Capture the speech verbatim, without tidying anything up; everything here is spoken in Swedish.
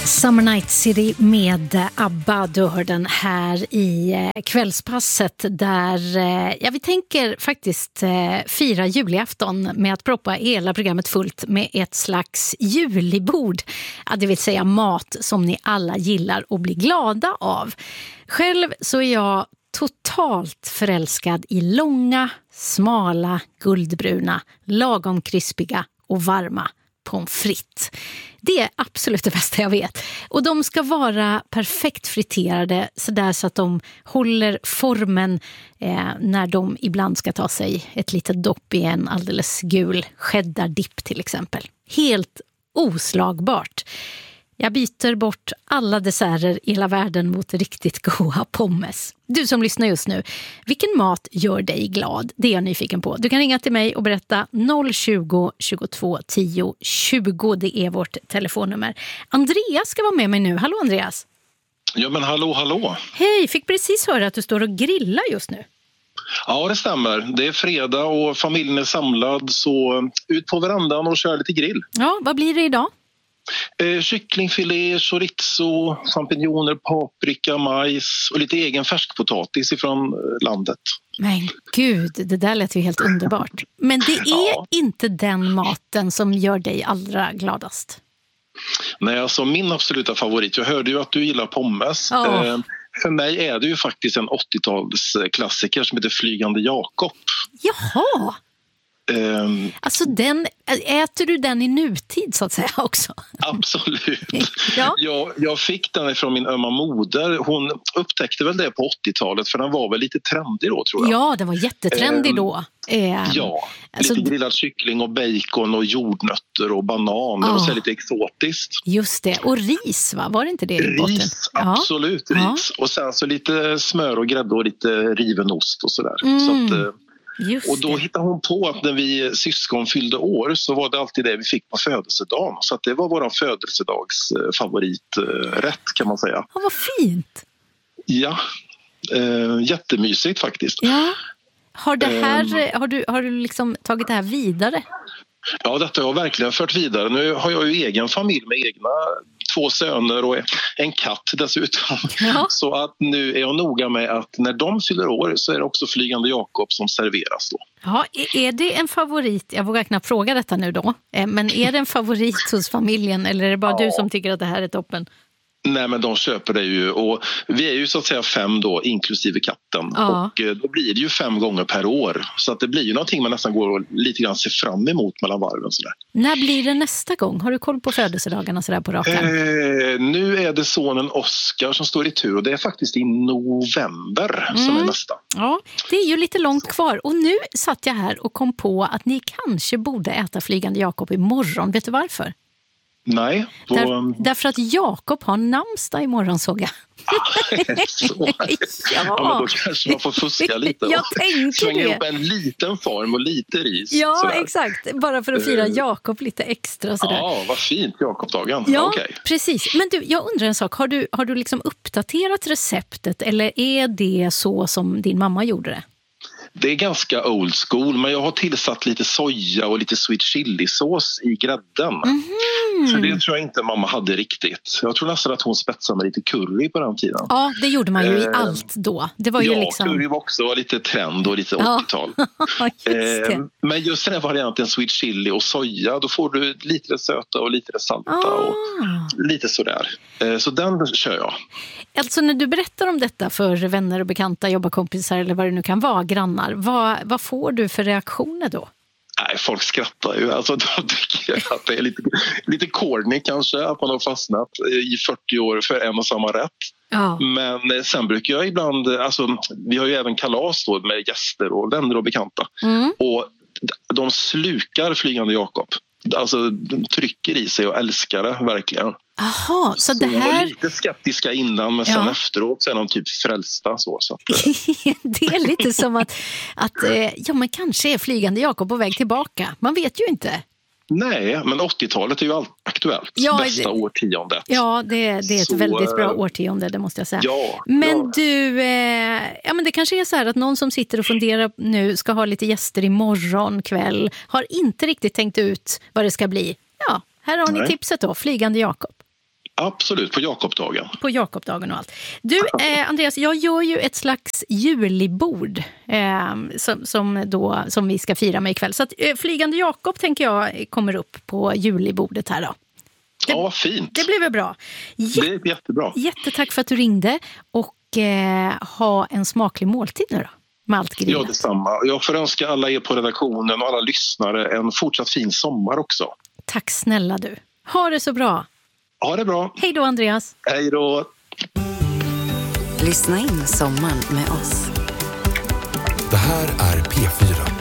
Summer Night City med ABBA, du hör den här i kvällspasset där ja, vi tänker faktiskt fira julafton med att proppa hela programmet fullt med ett slags julibord. Ja, det vill säga mat som ni alla gillar och blir glada av. Själv så är jag totalt förälskad i långa, smala, guldbruna, lagom krispiga och varma pommes frites. Det är absolut det bästa jag vet. Och de ska vara perfekt friterade så där så att de håller formen eh, när de ibland ska ta sig ett litet dopp i en alldeles gul cheddar-dipp till exempel. Helt oslagbart. Jag byter bort alla desserter i hela världen mot riktigt goda pommes. Du som lyssnar just nu, vilken mat gör dig glad? Det är jag nyfiken på. Du kan ringa till mig och berätta noll tjugo, tjugotvå, tio, tjugo. Det är vårt telefonnummer. Andreas ska vara med mig nu. Hallå Andreas. Ja men hallå, hallå. Hej, fick precis höra att du står och grillar just nu. Ja, det stämmer. Det är fredag och familjen är samlad, så ut på verandan och kör lite grill. Ja, vad blir det idag? Eh, kycklingfilé, chorizo, champinjoner, paprika, majs och lite egen färskpotatis ifrån landet. Men gud, det där lät ju helt underbart. Men det är ja. inte den maten som gör dig allra gladast. Nej, alltså min absoluta favorit. Jag hörde ju att du gillar pommes. Ja. Eh, för mig är det ju faktiskt en åttiotalsklassiker som heter Flygande Jakob. Jaha! Um, alltså den, äter du den i nutid så att säga också? Absolut. ja. jag, jag fick den från min ömma moder. Hon upptäckte väl det på åttiotalet för den var väl lite trendig då tror jag. Ja, den var jättetrendig um, då. Um, ja, alltså, lite grillad kyckling och bacon och jordnötter och banan. Det ah, var så lite exotiskt. Just det, och ris va? Var det inte det i botten? Ris, absolut ja. ris. Och sen så lite smör och grädde och lite riven ost och sådär. Mm. Så att, Just och då det. hittade hon på att när vi syskon fyllde år så var det alltid det vi fick på födelsedagen. Så att det var vår födelsedagsfavoriträtt kan man säga. Ja, vad fint! Ja, äh, jättemysigt faktiskt. Ja. Har, det här, ähm, har, du, har du liksom tagit det här vidare? Ja, detta har jag verkligen fört vidare. Nu har jag ju egen familj med egna två söner och en katt dessutom. Ja. Så att nu är jag noga med att när de fyller år så är det också Flygande Jakob som serveras då. Ja, är det en favorit? Jag vågar knappt fråga detta nu då. Men är det en favorit hos familjen eller är det bara ja. du som tycker att det här är toppen? Nej, men de köper det ju och vi är ju så att säga fem då inklusive katten ja. och då blir det ju fem gånger per år så att det blir ju någonting man nästan går och lite grann ser fram emot mellan varven sådär. När blir det nästa gång? Har du koll på födelsedagarna sådär på raken? Eh, nu är det sonen Oscar som står i tur och det är faktiskt i november mm. som är nästa. Ja, det är ju lite långt kvar och nu satt jag här och kom på att ni kanske borde äta Flygande Jakob imorgon. Vet du varför? Nej. Då... Där, därför att Jakob har namnsdag imorgon såg jag. Så. ja. ja, men då kanske man får fuska lite. Jag tänker slänga det. ihop en liten form och lite ris. Ja, sådär. Exakt. Bara för att fira Jakob lite extra. Sådär. Ja, vad fint. Jakobdagen. Ja, okay. precis. Men du, jag undrar en sak. Har du, har du liksom uppdaterat receptet eller är det så som din mamma gjorde det? Det är ganska old school, men jag har tillsatt lite soja och lite sweet chili-sås i grädden. Mm-hmm. För det tror jag inte mamma hade riktigt. Jag tror nästan att hon spetsade med lite curry på den tiden. Ja, det gjorde man ju i eh, allt då. Det var ju ja, liksom... curry var också lite trend och lite ja. åttiotal. just det. Eh, men just den här varianten sweet chili och soja, då får du lite söta och lite salta ah. och lite sådär. Eh, så den kör jag. Alltså när du berättar om detta för vänner och bekanta, jobbarkompisar eller vad det nu kan vara, grannar, vad, vad får du för reaktioner då? Nej, folk skrattar ju. Alltså, de tycker att det är lite, lite corny kanske att man har fastnat i fyrtio år för en och samma rätt. Ja. Men sen brukar jag ibland, alltså, vi har ju även kalas då med gäster och vänner och bekanta. Mm. Och de slukar Flygande Jakob. Alltså de trycker i sig och älskar det verkligen. Aha, så, så det här... De var lite skeptiska innan men sen ja. efteråt så är de typ frälsta. Så, så att... det är lite som att, att ja, men kanske är Flygande Jakob på väg tillbaka. Man vet ju inte. Nej, men åttiotalet är ju allt aktuellt. Ja, bästa det, årtiondet. Ja, det, det är ett så, väldigt bra årtionde, det måste jag säga. Ja, men ja. du, eh, ja, men det kanske är så här att någon som sitter och funderar nu ska ha lite gäster imorgon kväll. Har inte riktigt tänkt ut vad det ska bli. Ja, här har ni Nej. tipset då, Flygande Jakob. Absolut, på Jakobdagen. På Jakobdagen och allt. Du, eh, Andreas, jag gör ju ett slags julibord eh, som, som, då, som vi ska fira med ikväll. Så att, eh, Flygande Jakob tänker jag kommer upp på julibordet här då. Det, ja, vad fint. Det blir väl bra. Jätte, det är jättebra. Jättetack för att du ringde och eh, ha en smaklig måltid nu då. Med allt grillat. Ja, detsamma. Jag får önska alla er på redaktionen och alla lyssnare en fortsatt fin sommar också. Tack snälla du. Ha det så bra. Ha det bra. Hej då, Andreas. Hej då. Lyssna in sommaren med oss. Det här är P fyra.